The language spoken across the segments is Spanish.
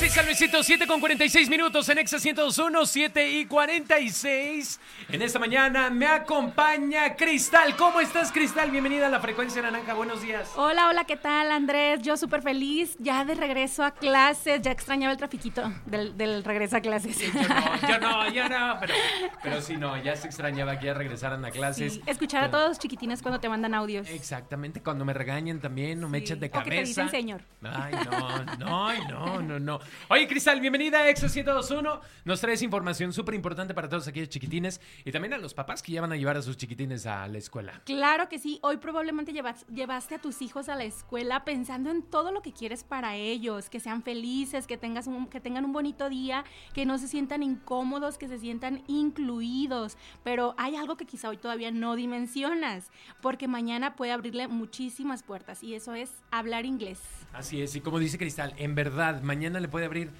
Cristal Luisito, 7:46 en Exa 102.1, 7:46. En esta mañana me acompaña Cristal. ¿Cómo estás, Cristal? Bienvenida a la Frecuencia Naranja. Buenos días. Hola, ¿qué tal, Andrés? Yo súper feliz, ya de regreso a clases. Ya extrañaba el trafiquito del regreso a clases. Sí, yo no, pero sí, no, ya se extrañaba que ya regresaran a clases. Sí, escuchar a todos los chiquitines cuando te mandan audios. Exactamente, cuando me regañan también, no me echan de O que te cabeza. dicen señor. Ay, no. Oye, Cristal, bienvenida a Exa 102.1. Nos traes información súper importante para todos aquellos chiquitines y también a los papás que ya van a llevar a sus chiquitines a la escuela. Claro que sí, hoy probablemente llevaste a tus hijos a la escuela pensando en todo lo que quieres para ellos, que sean felices, que tengan un bonito día, que no se sientan incómodos, que se sientan incluidos, pero hay algo que quizá hoy todavía no dimensionas, porque mañana puede abrirle muchísimas puertas y eso es hablar inglés. Así es, y como dice Cristal, en verdad, mañana le puede abrir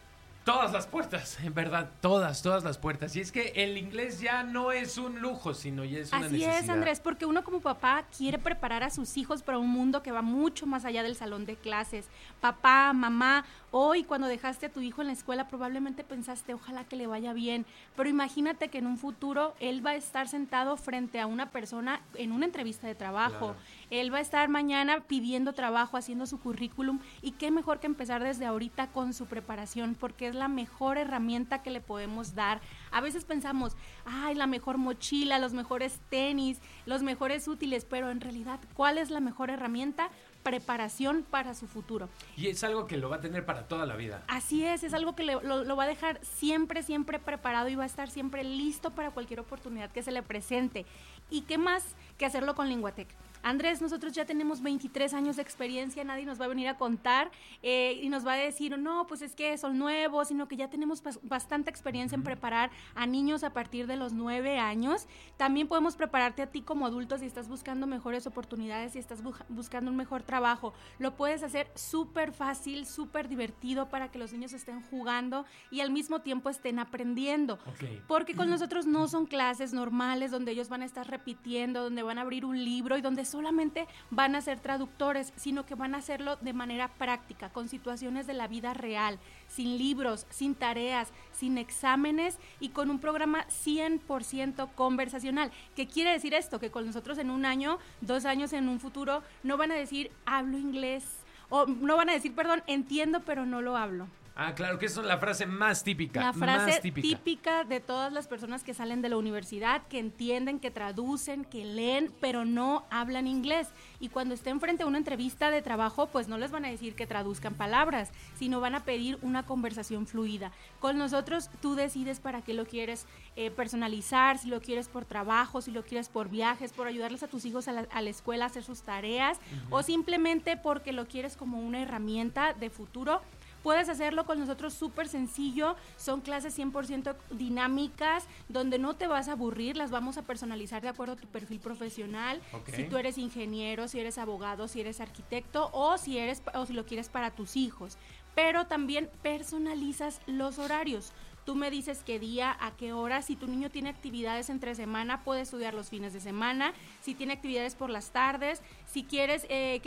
todas las puertas, en verdad, todas las puertas. Y es que el inglés ya no es un lujo, sino ya es una necesidad. Así es, Andrés, porque uno como papá quiere preparar a sus hijos para un mundo que va mucho más allá del salón de clases. Papá, mamá, hoy cuando dejaste a tu hijo en la escuela probablemente pensaste, ojalá que le vaya bien, pero imagínate que en un futuro él va a estar sentado frente a una persona en una entrevista de trabajo. Claro. Él va a estar mañana pidiendo trabajo, haciendo su currículum, y qué mejor que empezar desde ahorita con su preparación, porque es la mejor herramienta que le podemos dar. A veces pensamos, ay, la mejor mochila, los mejores tenis, los mejores útiles, pero en realidad, ¿cuál es la mejor herramienta? Preparación para su futuro. Y es algo que lo va a tener para toda la vida. Así es algo que lo va a dejar siempre preparado y va a estar siempre listo para cualquier oportunidad que se le presente. ¿Y qué más que hacerlo con Linguatec? Andrés, nosotros ya tenemos 23 años de experiencia, nadie nos va a venir a contar y nos va a decir, no, pues es que son nuevos, sino que ya tenemos bastante experiencia en preparar a niños a partir de los 9 años. También podemos prepararte a ti como adulto si estás buscando mejores oportunidades, si estás buscando un mejor trabajo. Lo puedes hacer súper fácil, súper divertido para que los niños estén jugando y al mismo tiempo estén aprendiendo. Okay. Porque con nosotros no son clases normales donde ellos van a estar repitiendo, donde van a abrir un libro y donde solamente van a ser traductores, sino que van a hacerlo de manera práctica, con situaciones de la vida real, sin libros, sin tareas, sin exámenes y con un programa 100% conversacional. ¿Qué quiere decir esto? Que con nosotros en 1 año, 2 años en un futuro, no van a decir hablo inglés, o no van a decir, perdón, entiendo pero no lo hablo. Ah, claro, que eso es la frase más típica. La frase típica de todas las personas que salen de la universidad, que entienden, que traducen, que leen, pero no hablan inglés. Y cuando estén frente a una entrevista de trabajo, pues no les van a decir que traduzcan palabras, sino van a pedir una conversación fluida. Con nosotros tú decides para qué lo quieres personalizar, si lo quieres por trabajo, si lo quieres por viajes, por ayudarles a tus hijos a la escuela a hacer sus tareas, o simplemente porque lo quieres como una herramienta de futuro. Puedes hacerlo con nosotros súper sencillo, son clases 100% dinámicas, donde no te vas a aburrir, las vamos a personalizar de acuerdo a tu perfil profesional, si tú eres ingeniero, si eres abogado, si eres arquitecto o si lo quieres para tus hijos, pero también personalizas los horarios. Tú me dices qué día, a qué hora. Si tu niño tiene actividades entre semana, puede estudiar los fines de semana. Si tiene actividades por las tardes, si quieres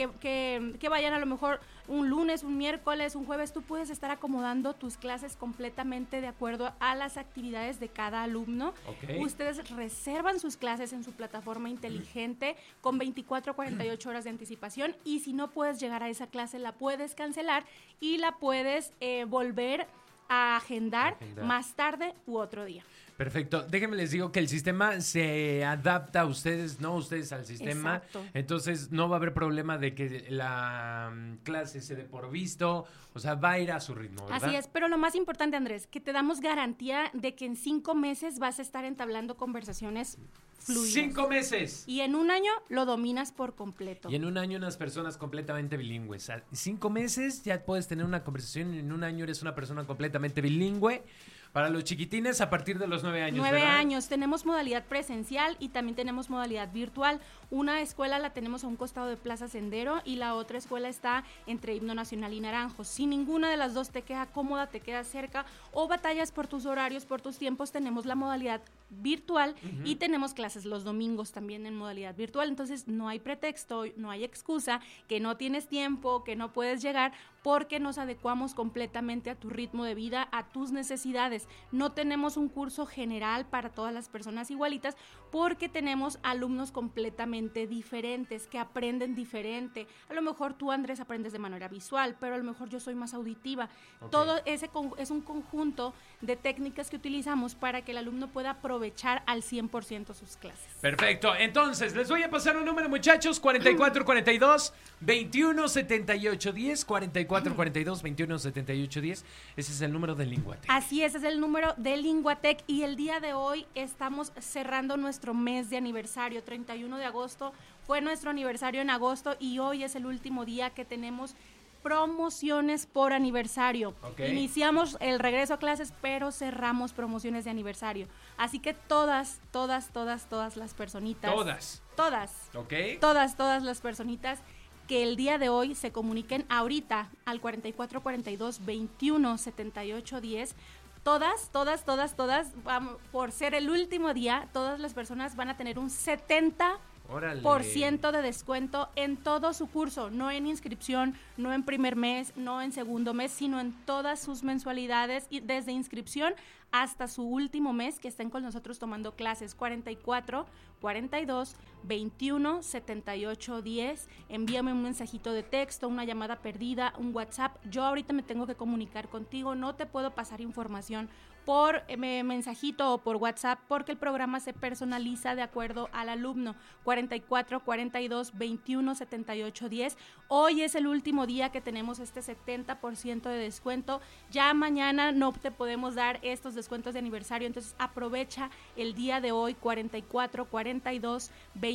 que vayan a lo mejor un lunes, un miércoles, un jueves, tú puedes estar acomodando tus clases completamente de acuerdo a las actividades de cada alumno. Okay. Ustedes reservan sus clases en su plataforma inteligente con 24 a 48 horas de anticipación y si no puedes llegar a esa clase, la puedes cancelar y la puedes volver a agendar más tarde u otro día. Perfecto. Déjenme les digo que el sistema se adapta a ustedes, no ustedes al sistema. Exacto. Entonces no va a haber problema de que la clase se dé por visto. O sea, va a ir a su ritmo, ¿verdad? Así es, pero lo más importante, Andrés, que te damos garantía de que en 5 meses vas a estar entablando conversaciones fluidas. 5 meses. Y en 1 año lo dominas por completo. Y en 1 año unas personas completamente bilingües. 5 meses ya puedes tener una conversación y en 1 año eres una persona completamente bilingüe. Para los chiquitines a partir de los 9 años, 9 años. Tenemos modalidad presencial y también tenemos modalidad virtual. Una escuela la tenemos a un costado de Plaza Sendero y la otra escuela está entre Himno Nacional y Naranjos. Si ninguna de las dos te queda cómoda, te queda cerca o batallas por tus horarios, por tus tiempos, tenemos la modalidad virtual y tenemos clases los domingos también en modalidad virtual. Entonces no hay pretexto, no hay excusa que no tienes tiempo, que no puedes llegar, porque nos adecuamos completamente a tu ritmo de vida, a tus necesidades. No tenemos un curso general para todas las personas igualitas porque tenemos alumnos completamente diferentes, que aprenden diferente. A lo mejor tú, Andrés, aprendes de manera visual, pero a lo mejor yo soy más auditiva. Okay. Todo ese es un conjunto de técnicas que utilizamos para que el alumno pueda aprovechar al 100% sus clases. Perfecto. Entonces, les voy a pasar un número, muchachos. 4442-217810. 4442-217810. Ese es el número de Linguatec. Así es, ese es el número de Linguatec. Y el día de hoy estamos cerrando nuestro mes de aniversario. 31 de agosto fue nuestro aniversario en agosto y hoy es el último día que tenemos promociones por aniversario. Okay. Iniciamos el regreso a clases, pero cerramos promociones de aniversario. Así que todas las personitas. Okay. Todas las personitas que el día de hoy se comuniquen ahorita al 4442-217810. Todas, por ser el último día, todas las personas van a tener un 70% de descuento en todo su curso, no en inscripción, no en primer mes, no en segundo mes, sino en todas sus mensualidades, y desde inscripción hasta su último mes que estén con nosotros tomando clases. 44 42 21 78 10. Envíame un mensajito de texto, una llamada perdida, un WhatsApp. Yo ahorita me tengo que comunicar contigo, no te puedo pasar información por mensajito o por WhatsApp porque el programa se personaliza de acuerdo al alumno. 44 42 21 78 10. Hoy es el último día que tenemos este 70% de descuento. Ya mañana no te podemos dar estos descuentos de aniversario, entonces aprovecha el día de hoy. 44 42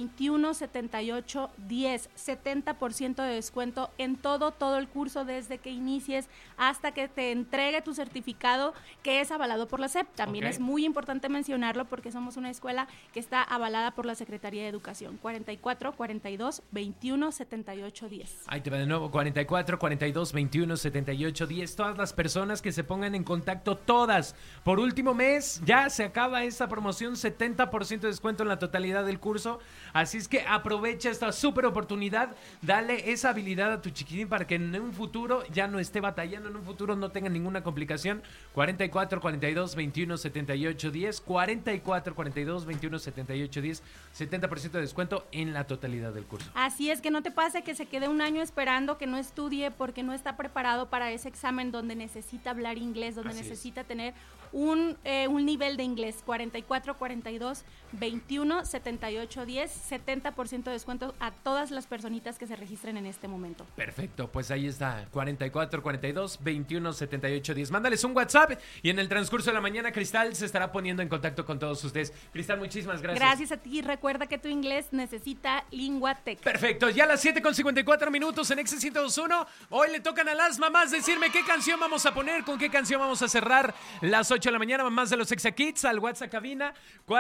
21 78 10. 70% de descuento en todo el curso desde que inicies hasta que te entregue tu certificado, que es avalado por la SEP. También es muy importante mencionarlo porque somos una escuela que está avalada por la Secretaría de Educación. 44 42 21 78 10. Ahí te va de nuevo, 44 42 21 78 10. Todas las personas que se pongan en contacto, todas. Por último mes, ya se acaba esta promoción, 70% de descuento en la totalidad del curso. Así es que aprovecha esta súper oportunidad, dale esa habilidad a tu chiquitín para que en un futuro ya no esté batallando, en un futuro no tenga ninguna complicación. 44 42 21 78 10. 44 42 21 78 10. 70% de descuento en la totalidad del curso. Así es, que no te pase que se quede un año esperando, que no estudie porque no está preparado para ese examen donde necesita hablar inglés, donde necesita tener un nivel de inglés. 44 42 21 78 10. 70% de descuento a todas las personitas que se registren en este momento. Perfecto, pues ahí está, 44 42 21 78 10. Mándales un WhatsApp y en el transcurso de la mañana Cristal se estará poniendo en contacto con todos ustedes. Cristal, muchísimas gracias. Gracias a ti, recuerda que tu inglés necesita Linguatec. Perfecto, ya a las 7:54 en Exe 102.1. Hoy le tocan a las mamás decirme qué canción vamos a poner, con qué canción vamos a cerrar las 8 de la mañana. Mamás de los Exa Kids, al WhatsApp cabina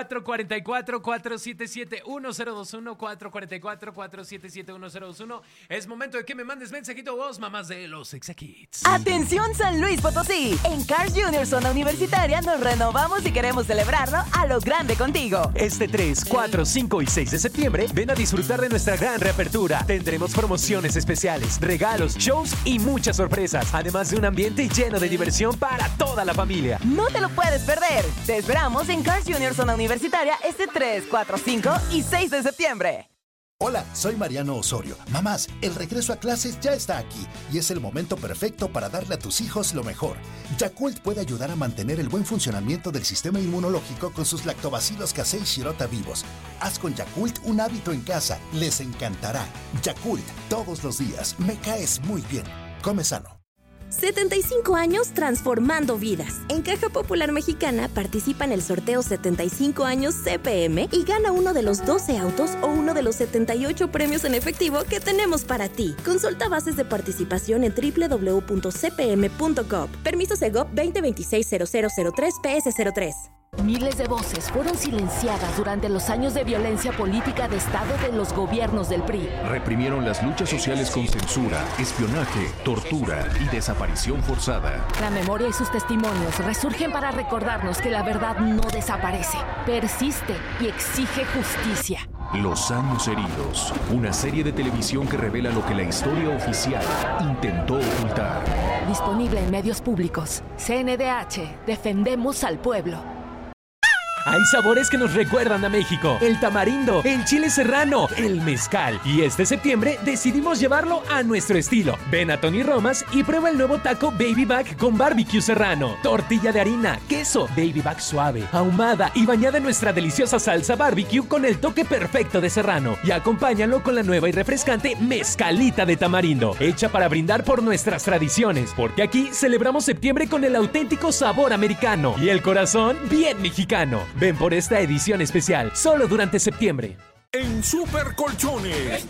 444-477-1021, 444-477-1021. Es momento de que me mandes mensajito vos, mamás de los Exa Kids. Atención San Luis Potosí, en Carl's Jr. Zona Universitaria nos renovamos y queremos celebrarlo a lo grande contigo. Este 3, 4, 5 y 6 de septiembre, ven a disfrutar de nuestra gran reapertura. Tendremos promociones especiales, regalos, shows y muchas sorpresas, además de un ambiente lleno de diversión para toda la familia. No te lo puedes perder. Te esperamos en Carl's Jr. Zona Universitaria este 3, 4, 5 y 6 de septiembre. Hola, soy Mariano Osorio. Mamás, el regreso a clases ya está aquí y es el momento perfecto para darle a tus hijos lo mejor. Yakult puede ayudar a mantener el buen funcionamiento del sistema inmunológico con sus lactobacilos casei shirota vivos. Haz con Yakult un hábito en casa, les encantará. Yakult, todos los días, me caes muy bien. Come sano. 75 años transformando vidas. En Caja Popular Mexicana participa en el sorteo 75 años CPM y gana uno de los 12 autos o uno de los 78 premios en efectivo que tenemos para ti. Consulta bases de participación en www.cpm.gov. Permiso Segov 2026-0003-PS03. Miles de voces fueron silenciadas durante los años de violencia política de Estado de los gobiernos del PRI. Reprimieron las luchas sociales con censura, espionaje, tortura y desaparición forzada. La memoria y sus testimonios resurgen para recordarnos que la verdad no desaparece, persiste y exige justicia. Los años heridos. Una serie de televisión que revela lo que la historia oficial intentó ocultar. Disponible en medios públicos. CNDH. Defendemos al pueblo. Hay sabores que nos recuerdan a México. El tamarindo, el chile serrano, el mezcal. Y este septiembre decidimos llevarlo a nuestro estilo. Ven a Tony Romas y prueba el nuevo taco Baby Back con barbecue serrano. Tortilla de harina, queso, Baby Back suave, ahumada y bañada en nuestra deliciosa salsa barbecue con el toque perfecto de serrano. Y acompáñalo con la nueva y refrescante mezcalita de tamarindo, hecha para brindar por nuestras tradiciones. Porque aquí celebramos septiembre con el auténtico sabor americano y el corazón bien mexicano. Ven por esta edición especial, solo durante septiembre. En Super Colchones.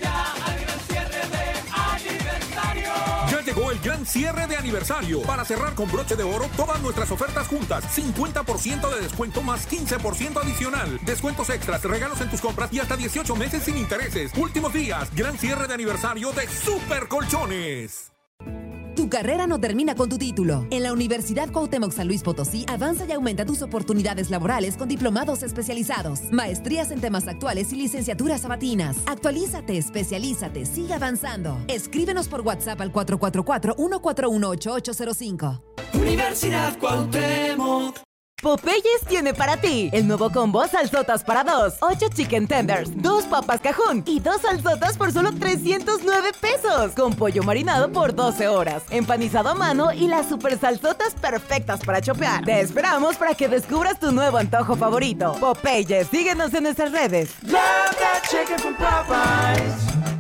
Ya llegó el gran cierre de aniversario. Para cerrar con broche de oro todas nuestras ofertas juntas. 50% de descuento más 15% adicional. Descuentos extras, regalos en tus compras y hasta 18 meses sin intereses. Últimos días, gran cierre de aniversario de Super Colchones. Tu carrera no termina con tu título. En la Universidad Cuauhtémoc San Luis Potosí, avanza y aumenta tus oportunidades laborales con diplomados especializados, maestrías en temas actuales y licenciaturas sabatinas. Actualízate, especialízate, sigue avanzando. Escríbenos por WhatsApp al 444-141-8805. Universidad Cuauhtémoc. Popeyes tiene para ti el nuevo combo salsotas para 2, 8 chicken tenders, 2 papas cajún y 2 salsotas por solo 309 pesos, con pollo marinado por 12 horas, empanizado a mano y las super salsotas perfectas para chopear. Te esperamos para que descubras tu nuevo antojo favorito. Popeyes, síguenos en nuestras redes. Love that chicken from Popeyes.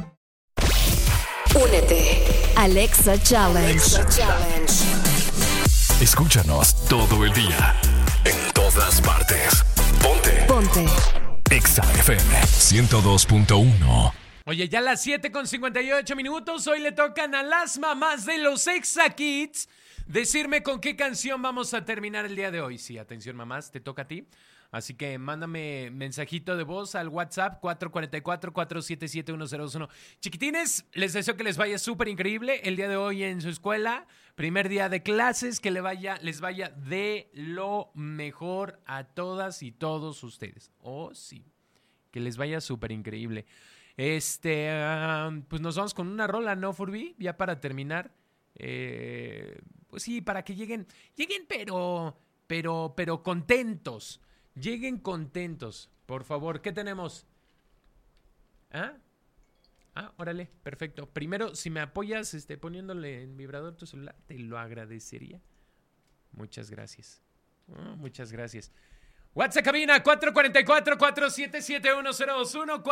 Únete. Alexa Challenge. Escúchanos todo el día, en todas partes. Ponte. Exa FM 102.1. Oye, ya las 7:58. Hoy le tocan a las mamás de los Exa Kids decirme con qué canción vamos a terminar el día de hoy. Sí, atención mamás, te toca a ti. Así que mándame mensajito de voz al WhatsApp 444-477-1021. Chiquitines, les deseo que les vaya súper increíble el día de hoy en su escuela. Primer día de clases, que les vaya de lo mejor a todas y todos ustedes. Oh, sí, que les vaya súper increíble. Pues nos vamos con una rola, ¿no, Furby? Ya para terminar. Pues sí, para que lleguen pero contentos. Lleguen contentos, por favor. ¿Qué tenemos? Órale, perfecto. Primero, si me apoyas poniéndole en vibrador tu celular, te lo agradecería. Muchas gracias. Muchas gracias. WhatsApp cabina 444-477-1021.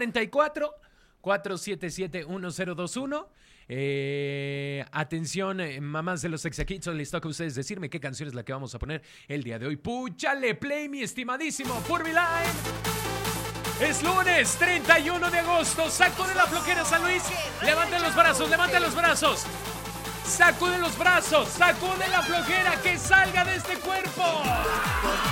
444-477-1021. Atención, mamás de los Exa Kids, les toca a ustedes decirme qué canción es la que vamos a poner el día de hoy. Púchale play, mi estimadísimo Furby Line. Es lunes 31 de agosto. Sacude la flojera, San Luis. Levanten los brazos, levanten los brazos. Sacude los brazos, sacude la flojera, que salga de este cuerpo.